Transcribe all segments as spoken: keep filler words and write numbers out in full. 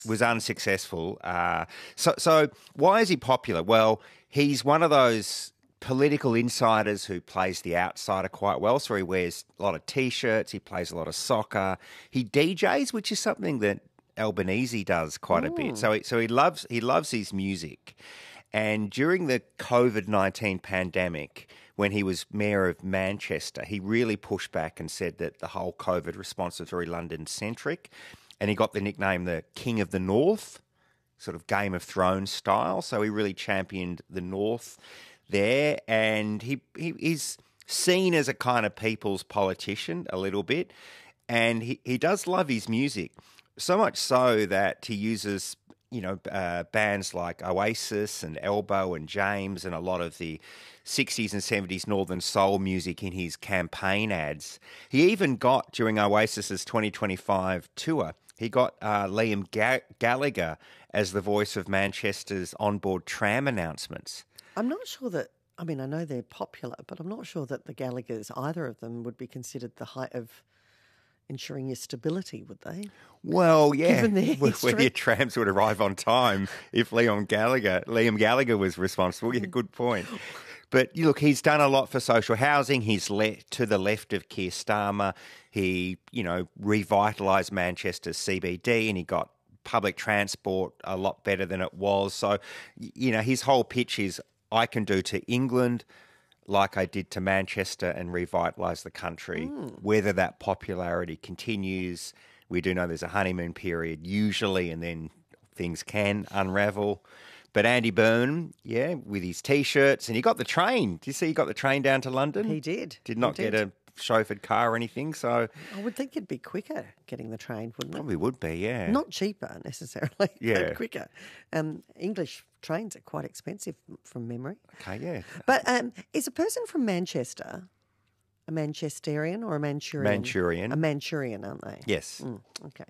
was unsuccessful. Uh, so, so why is he popular? Well, he's one of those political insiders who plays the outsider quite well. So he wears a lot of T-shirts, he plays a lot of soccer, he D Js, which is something that Albanese does quite a bit. So, he, so he loves he loves his music. And during the COVID nineteen pandemic, when he was mayor of Manchester, he really pushed back and said that the whole COVID response was very London-centric. And he got the nickname the King of the North, sort of Game of Thrones style. So he really championed the North there. And he, he he's seen as a kind of people's politician a little bit. And he, he does love his music, so much so that he uses, you know, uh, bands like Oasis and Elbow and James and a lot of the sixties and seventies Northern Soul music in his campaign ads. He even got, during Oasis's twenty twenty-five tour, he got uh, Liam Ga- Gallagher as the voice of Manchester's onboard tram announcements. I'm not sure that, I mean, I know they're popular, but I'm not sure that the Gallaghers, either of them, would be considered the height of ensuring your stability, would they? Well, yeah, Given their where history. your trams would arrive on time if Liam Gallagher, Liam Gallagher was responsible. Yeah, good point. But you look, he's done a lot for social housing. He's le- to the left of Keir Starmer. He, you know, revitalised Manchester's C B D, and he got public transport a lot better than it was. So, you know, his whole pitch is, I can do to England like I did to Manchester and revitalise the country. Mm. Whether that popularity continues, we do know there's a honeymoon period usually, and then things can unravel. But Andy Burnham, yeah, with his T-shirts, and he got the train. Did you see he got the train down to London? He did. Did not He did. get a chauffeured car or anything, so... I would think it'd be quicker getting the train, wouldn't it? Probably would be, yeah. Not cheaper necessarily, Yeah. but quicker. Um, English trains are quite expensive from memory. Okay, yeah. But um, is a person from Manchester a Manchesterian or a Manchurian? Manchurian. A Manchurian, aren't they? Yes. Mm, okay.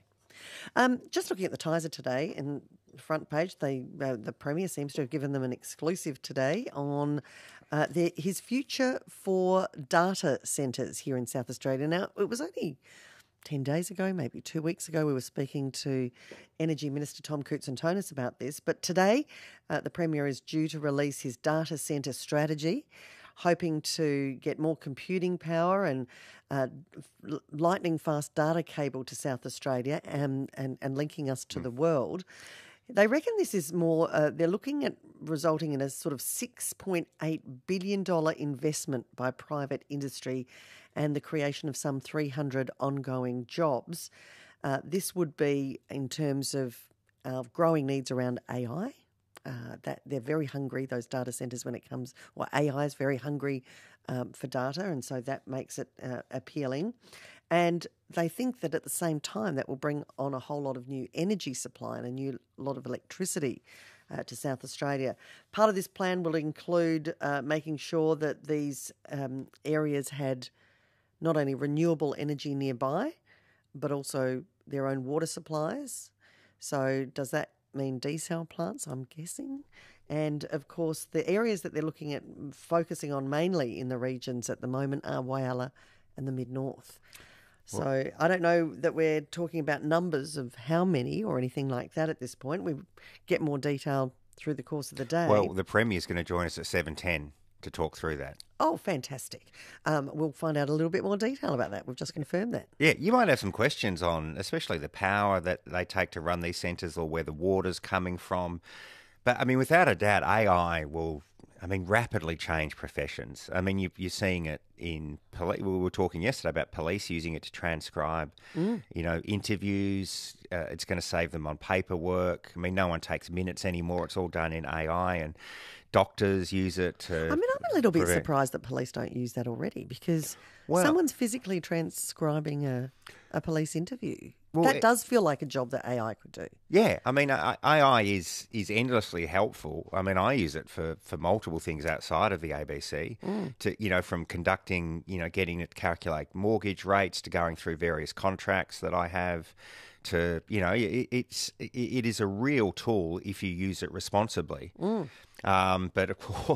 Um, just looking at the Tiser today, in the front page, they uh, the Premier seems to have given them an exclusive today on uh, their, his future for data centres here in South Australia. Now, it was only ten days ago, maybe two weeks ago, we were speaking to Energy Minister Tom Koutsantonis about this, but today uh, the Premier is due to release his data centre strategy, hoping to get more computing power and uh, lightning fast data cable to South Australia and, and, and linking us to mm. the world. They reckon this is more, uh, they're looking at resulting in a sort of six point eight billion dollars investment by private industry and the creation of some three hundred ongoing jobs. Uh, this would be in terms of uh, growing needs around A I. Uh, that they're very hungry, those data centres, when it comes, or A I is very hungry um, for data, and so that makes it uh, appealing. And they think that at the same time that will bring on a whole lot of new energy supply and a new lot of electricity uh, to South Australia. Part of this plan will include uh, making sure that these um, areas had not only renewable energy nearby, but also their own water supplies. So does that mean desal plants, I'm guessing? And, of course, the areas that they're looking at focusing on mainly in the regions at the moment are Whyalla and the Mid-North. So well, I don't know that we're talking about numbers of how many or anything like that at this point. We get more detail through the course of the day. Well, the Premier's going to join us at seven ten to talk through that. Oh, fantastic. Um, we'll find out a little bit more detail about that. We've just confirmed that. Yeah, you might have some questions on especially the power that they take to run these centres or where the water's coming from. But, I mean, without a doubt, A I will, I mean, rapidly change professions. I mean, you, you're seeing it in police. We were talking yesterday about police using it to transcribe, mm. you know, interviews. Uh, it's going to save them on paperwork. I mean, no one takes minutes anymore. It's all done in A I, and doctors use it to... I mean, I'm a little bit prevent... surprised that police don't use that already, because well, someone's physically transcribing a, a police interview. Well, that it, does feel like a job that A I could do. Yeah, I mean, A I is is endlessly helpful. I mean, I use it for, for multiple things outside of the A B C, mm. to, you know, from conducting, you know, getting it to calculate mortgage rates to going through various contracts that I have to, you know, it, it's it is a real tool if you use it responsibly. Mm. Um, but of course,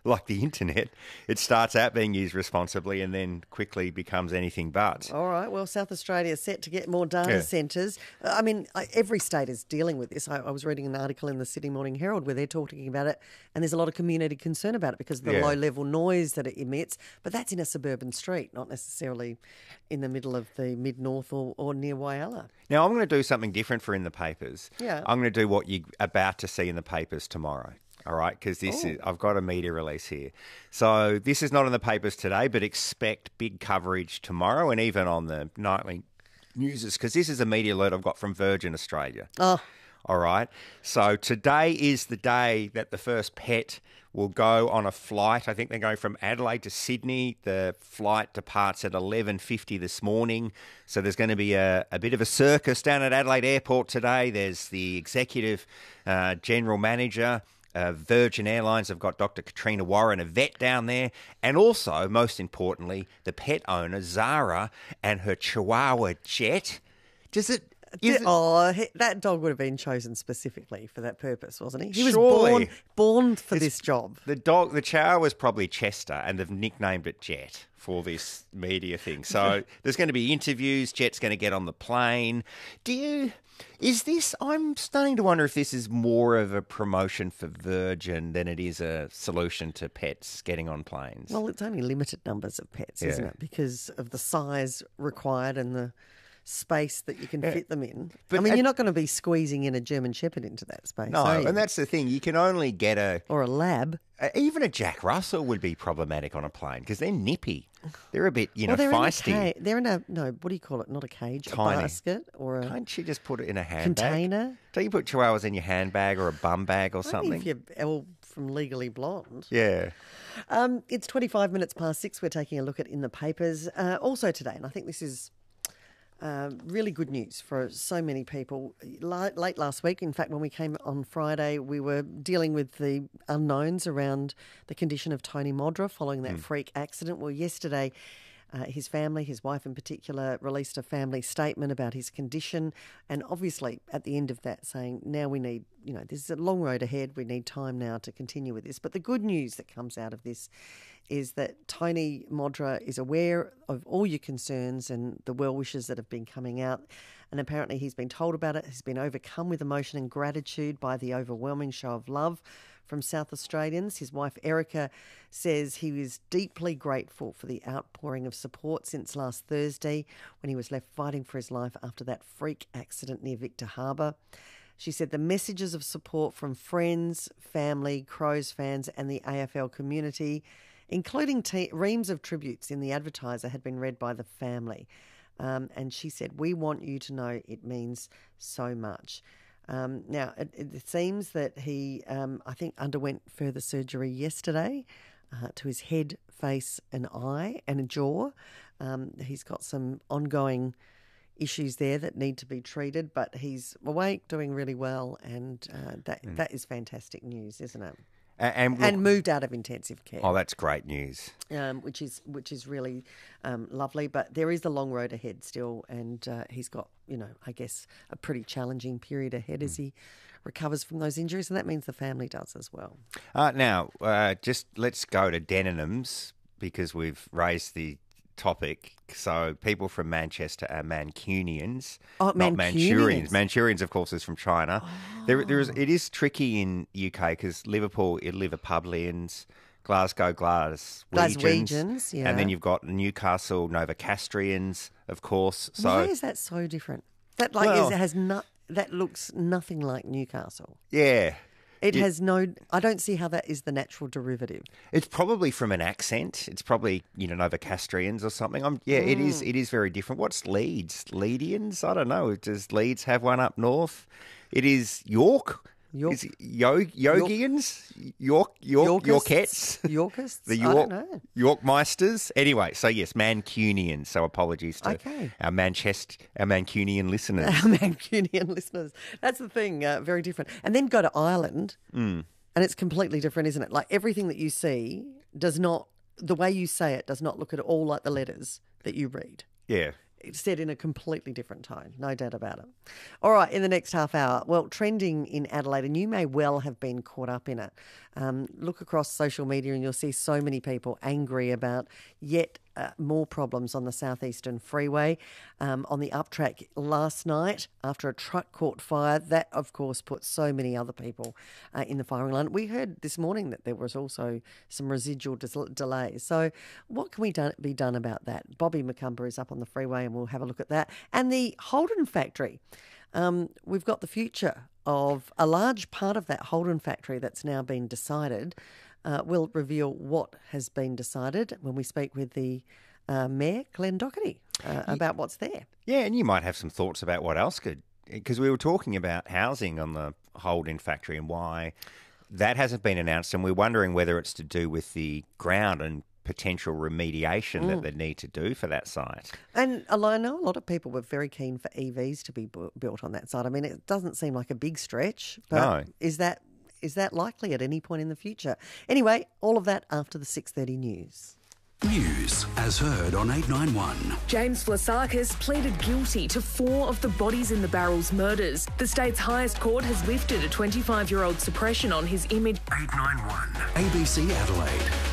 like the internet, it starts out being used responsibly and then quickly becomes anything but. All right. Well, South Australia is set to get more data Yeah. centres. I mean, I- every state is dealing with this. I, I was reading an article in the Sydney Morning Herald where they're talking about it, and there's a lot of community concern about it because of the Yeah. low-level noise that it emits. But that's in a suburban street, not necessarily in the middle of the mid-north or, or near Whyalla. Now, I'm going to do something different for In the Papers. Yeah. I'm going to do what you're about to see in the papers tomorrow. All right, because this Oh. is I've got a media release here. So this is not in the papers today, but expect big coverage tomorrow and even on the nightly newses, because this is a media alert I've got from Virgin Australia. Oh, All right. So today is the day that the first pet will go on a flight. I think they're going from Adelaide to Sydney. The flight departs at eleven fifty this morning. So there's going to be a, a bit of a circus down at Adelaide Airport today. There's the executive uh, general manager. Uh, Virgin Airlines have got Doctor Katrina Warren, a vet down there, and also, most importantly, the pet owner, Zara, and her Chihuahua Jet. Does it... Is it oh, he, that dog would have been chosen specifically for that purpose, wasn't he? He was Surely. born born for It's- this job. The dog, the Chihuahua was probably Chester, and they've nicknamed it Jet for this media thing. So there's going to be interviews. Jet's going to get on the plane. Do you? Is this? I'm starting to wonder if this is more of a promotion for Virgin than it is a solution to pets getting on planes. Well, it's only limited numbers of pets, isn't Yeah. it? Because of the size required and the space that you can fit them in. But I mean, at- you're not going to be squeezing in a German Shepherd into that space, no, are you? and that's the thing. You can only get a. or a lab. Uh, even a Jack Russell would be problematic on a plane because they're nippy. They're a bit, you know, Well, they're feisty. in a ca- They're in a no. What do you call it? Not a cage, Tiny. a basket, or a Can't you just put it in a handbag? container. Don't you put chihuahuas in your handbag or a bum bag or Only something? if you're all from Legally Blonde. Yeah. Um, it's twenty-five minutes past six. We're taking a look at In the Papers. Uh, also today, and I think this is um, really good news for so many people. La- late last week, in fact, when we came on Friday, we were dealing with the unknowns around the condition of Tony Modra following that freak accident. Well, yesterday, Uh, his family, his wife in particular, released a family statement about his condition, and obviously at the end of that saying, now we need, you know, this is a long road ahead, we need time now to continue with this. But the good news that comes out of this is that Tony Modra is aware of all your concerns and the well wishes that have been coming out, and apparently he's been told about it, he's been overcome with emotion and gratitude by the overwhelming show of love from South Australians. His wife Erica says he was deeply grateful for the outpouring of support since last Thursday when he was left fighting for his life after that freak accident near Victor Harbour. She said the messages of support from friends, family, Crows fans and the A F L community, including te- reams of tributes in the Advertiser, had been read by the family. Um, and she said, we want you to know it means so much. Um, now, it, it seems that he, um, I think, underwent further surgery yesterday uh, to his head, face and eye and a jaw. Um, he's got some ongoing issues there that need to be treated, but he's awake, doing really well, and uh, that mm. that is fantastic news, isn't it? And, and, and moved out of intensive care. Oh, that's great news. Um, which is which is really um, lovely, but there is a long road ahead still, and uh, he's got, you know, I guess a pretty challenging period ahead mm. as he recovers from those injuries, and that means the family does as well. Uh, now, uh, just let's go to Denninghams because we've raised the topic. So people from Manchester are Mancunians, oh, not Mancunians. Manchurians. Manchurians, of course, is from China. Oh. There, there is. It is tricky in U K because Liverpool, Liverpudlians, Glasgow, Glaswegians, Glaswegians, yeah, and then you've got Newcastle, Novocastrians, of course. So why is that so different? That like well, is, has not that looks nothing like Newcastle. Yeah. It has no. I don't see how that is the natural derivative. It's probably from an accent. It's probably, you know, Novocastrians or something. I'm, yeah, mm. it is. It is very different. What's Leeds? Leedians? I don't know. Does Leeds have one up north? It is York. York. Is it Yo- Yogians? York, York, Yorkettes? Yorkists? The York, I don't know. Yorkmeisters? Anyway, so yes, Mancunians. So apologies to okay. our Manchester, our Mancunian listeners. Our Mancunian listeners. That's the thing, uh, very different. And then go to Ireland, mm. and it's completely different, isn't it? Like everything that you see does not, the way you say it does not look at all like the letters that you read. Yeah. said in a completely different tone, no doubt about it. All right, in the next half hour, well, trending in Adelaide, and you may well have been caught up in it. Um, look across social media and you'll see so many people angry about yet uh, more problems on the southeastern freeway. Um, on the uptrack last night, after a truck caught fire, that of course put so many other people uh, in the firing line. We heard this morning that there was also some residual dis- delays. So what can we do- be done about that? Bobby McCumber is up on the freeway and we'll have a look at that. And the Holden factory. Um, we've got the future of a large part of that Holden factory that's now been decided. Uh, we'll reveal what has been decided when we speak with the uh, Mayor, Glenn Doherty, uh, about what's there. Yeah, and you might have some thoughts about what else could, because we were talking about housing on the Holden factory and why that hasn't been announced, and we're wondering whether it's to do with the ground and potential remediation mm. that they need to do for that site. And I know a lot of people were very keen for E Vs to be bu- built on that site. I mean, it doesn't seem like a big stretch, but no. is that is that likely at any point in the future? Anyway, all of that after the six thirty news. News as heard on eight ninety-one. James Vlasakis pleaded guilty to four of the bodies in the Barrels murders. The state's highest court has lifted a twenty-five-year-old suppression on his image. eight ninety-one A B C Adelaide.